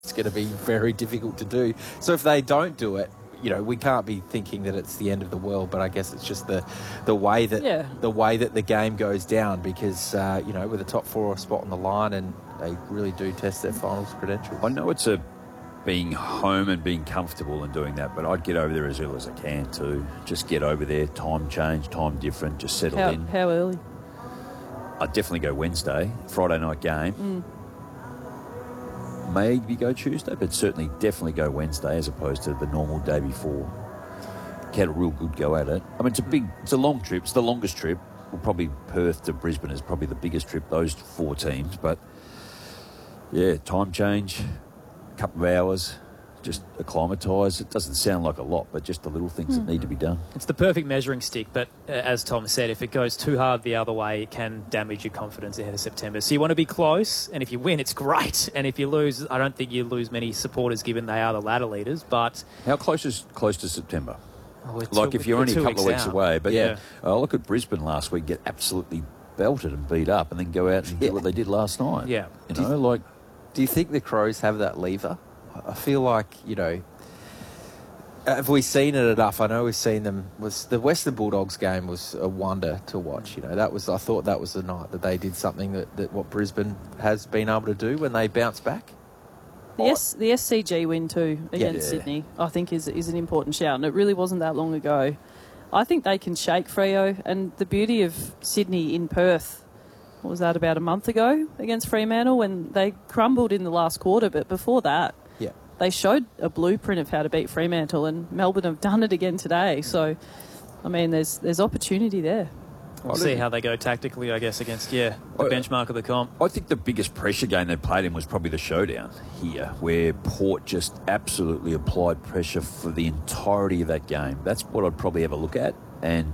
it's going to be very difficult to do. So if they don't do it, we can't be thinking that it's the end of the world, but I guess it's just the way that the game goes down because, with a top 4 spot on the line and they really do test their finals credentials. I know it's being home and being comfortable and doing that, but I'd get over there as early as I can too. Just get over there, time change, time different, just settle in. How early? I'd definitely go Wednesday, Friday night game. Maybe go Tuesday, but certainly definitely go Wednesday as opposed to the normal day before. Get a real good go at it. I mean, it's a long trip. It's the longest trip. Well, probably Perth to Brisbane is probably the biggest trip, those 4 teams. But, yeah, time change, a couple of hours, just acclimatise. It doesn't sound like a lot, but just the little things that need to be done. It's the perfect measuring stick, but as Tom said, if it goes too hard the other way, it can damage your confidence ahead of September. So you want to be close, and if you win, it's great. And if you lose, I don't think you lose many supporters given they are the ladder leaders, but... How close to September? Oh, if you're only a couple of weeks away. But, yeah. Look at Brisbane last week, get absolutely belted and beat up, and then go out and do what they did last night. Yeah. Do you think the Crows have that lever? I feel like, have we seen it enough? I know we've seen them. The Western Bulldogs game was a wonder to watch. I thought that was the night that they did something that what Brisbane has been able to do when they bounce back. The SCG win too against Sydney, I think is an important shout, and it really wasn't that long ago. I think they can shake Freo, and the beauty of Sydney in Perth, what was that, about a month ago against Fremantle when they crumbled in the last quarter, but before that, they showed a blueprint of how to beat Fremantle, and Melbourne have done it again today. So, I mean, there's opportunity there. We'll see how they go tactically, I guess, against, the benchmark of the comp. I think the biggest pressure game they played in was probably the showdown here, where Port just absolutely applied pressure for the entirety of that game. That's what I'd probably have a look at, and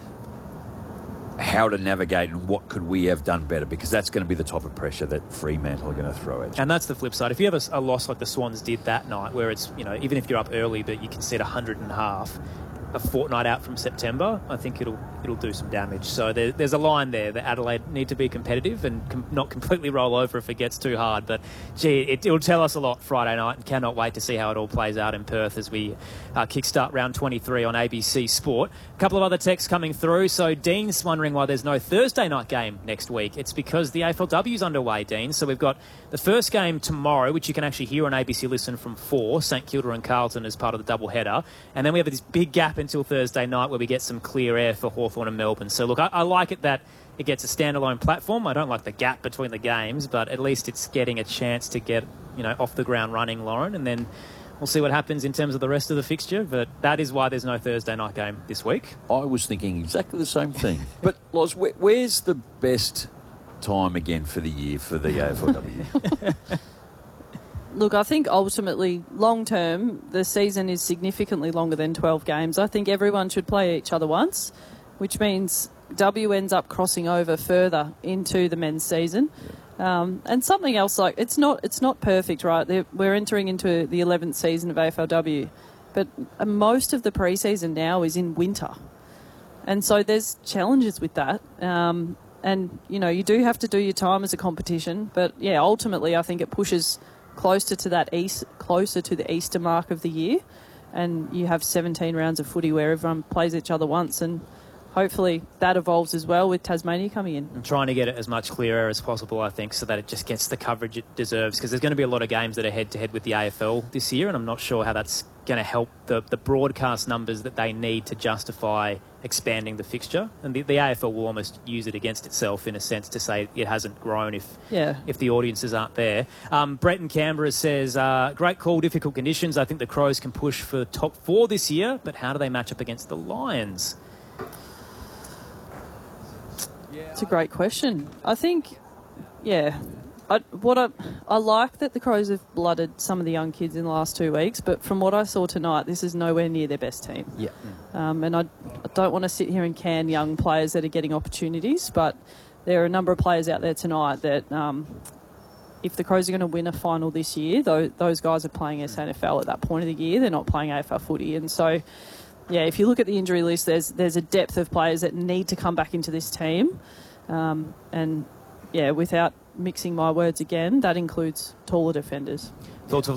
how to navigate and what could we have done better, because that's going to be the type of pressure that Fremantle are going to throw at you. And that's the flip side. If you have a loss like the Swans did that night, where it's, even if you're up early but you can set 100.5, a fortnight out from September, I think it'll do some damage. So there's a line there that Adelaide need to be competitive and not completely roll over if it gets too hard. But, it'll tell us a lot Friday night, and cannot wait to see how it all plays out in Perth as we kickstart round 23 on ABC Sport. A couple of other texts coming through. So Dean's wondering why there's no Thursday night game next week. It's because the AFLW's underway, Dean. So we've got the first game tomorrow, which you can actually hear on ABC Listen from 4, St Kilda and Carlton as part of the doubleheader. And then we have this big gap until Thursday night where we get some clear air for Hawthorn and Melbourne. So, look, I like it that it gets a standalone platform. I don't like the gap between the games, but at least it's getting a chance to get, off the ground running, Lauren, and then we'll see what happens in terms of the rest of the fixture. But that is why there's no Thursday night game this week. I was thinking exactly the same thing. But, Loz, where's the best time again for the year for the AFLW? Look, I think ultimately, long term, the season is significantly longer than 12 games. I think everyone should play each other once, which means W ends up crossing over further into the men's season. And something else, like it's not perfect, right? We're entering into the 11th season of AFLW, but most of the pre-season now is in winter. And so there's challenges with that. And, you do have to do your time as a competition. But, ultimately I think it pushes closer to the Easter mark of the year, and you have 17 rounds of footy where everyone plays each other once, and hopefully that evolves as well with Tasmania coming in. I'm trying to get it as much clearer as possible, I think, so that it just gets the coverage it deserves, because there's going to be a lot of games that are head-to-head with the AFL this year, and I'm not sure how that's going to help the broadcast numbers that they need to justify expanding the fixture. And the AFL will almost use it against itself in a sense to say it hasn't grown if the audiences aren't there. Brett in Canberra says, great call, difficult conditions. I think the Crows can push for the top 4 this year, but how do they match up against the Lions? It's a great question. I think, I like that the Crows have blooded some of the young kids in the last 2 weeks, but from what I saw tonight, this is nowhere near their best team. Yeah. And I don't want to sit here and can young players that are getting opportunities, but there are a number of players out there tonight that if the Crows are going to win a final this year, those guys are playing SNFL at that point of the year. They're not playing AFL footy. And so, if you look at the injury list, there's a depth of players that need to come back into this team. Without mixing my words again, that includes taller defenders. Thoughts of